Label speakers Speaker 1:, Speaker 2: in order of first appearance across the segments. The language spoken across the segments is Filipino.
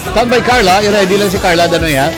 Speaker 1: Standby Carla, i-ready lang si Carla Danoy ha.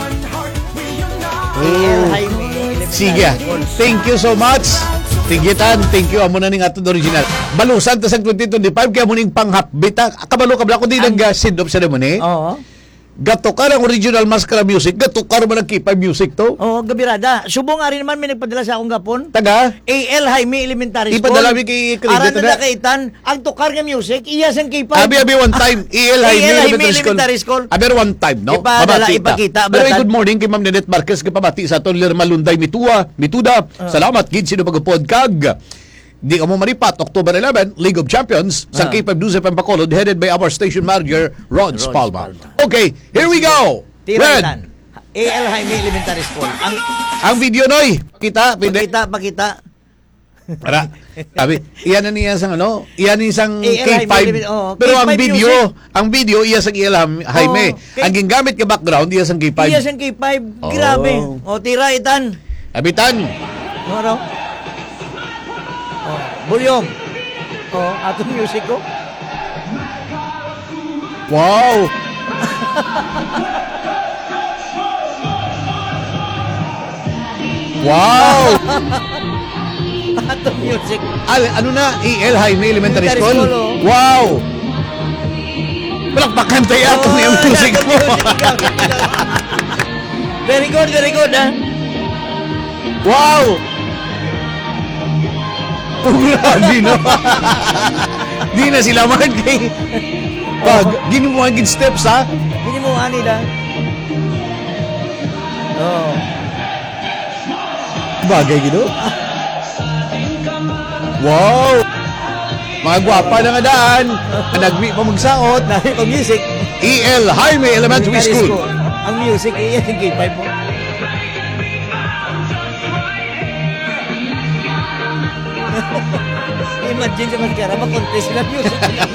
Speaker 1: Sige. Thank you so much. Tigitan, thank you. Amo na ning ato original. Balusan ta sa 2025 kaya mo ning panghapbita. Kabalo ka bla ko di nag-send off ceremony.
Speaker 2: Oo.
Speaker 1: Gatukar ang original Mascara Music. Gatukar man ang K5 Music to.
Speaker 2: Oo, gabirada. Subo nga rin naman may nagpadala sa akong gapon.
Speaker 1: Taga?
Speaker 2: AL Jaime Elementary School.
Speaker 1: Ipadala mi kay credit
Speaker 2: Aran
Speaker 1: na.
Speaker 2: na kaitan, ang tukar nga music, iyas ang K5.
Speaker 1: Abi one time. EL Jaime Elementary School. Abi one time, no?
Speaker 2: Ipadala, ipakita.
Speaker 1: Pero good morning kay Ma'am Nenet Marquez kay pabati sa aton Ler Malunday Mituda. Salamat gid sino pagpod kag. Di ka mo maripat, October 11, League of Champions, sa K5 Duzep and Bacolod, headed by our station manager, Rod Palma. Okay, here we go.
Speaker 2: Tiraitan. AL Jaime Elementary School.
Speaker 1: Ang video, Noy.
Speaker 2: Pakita.
Speaker 1: Para, sabi, iyan na niya sang ano, iyan ni sang
Speaker 2: AL
Speaker 1: K5. Pero
Speaker 2: K5
Speaker 1: ang video, iya sang AL Jaime. Ang gingamit ka background, iya sang K5.
Speaker 2: Iyas ang K5. Grabe. O, Tiraitan.
Speaker 1: Abitan.
Speaker 2: Ano? Bulyong. Atong music ko.
Speaker 1: Wow. Wow.
Speaker 2: Atong music.
Speaker 1: Ano na? EL Jaime Elementary School?
Speaker 2: School,
Speaker 1: Wow. Palakpakan tayo atong yung music mo.
Speaker 2: Very good, ha?
Speaker 1: Wow. Grabe, no? Di na sila man kay pag ginubuhan gid steps, ha?
Speaker 2: Hindi mo nila.
Speaker 1: Bagay gido. Wow. Mga gwapa na nga daan. Nagmi pa magsaot.
Speaker 2: Dahil pag music.
Speaker 1: EL Jaime Elementary School.
Speaker 2: Ang music, iyan yung K5 mo. Imagine sa Mascara, mag-contest na music.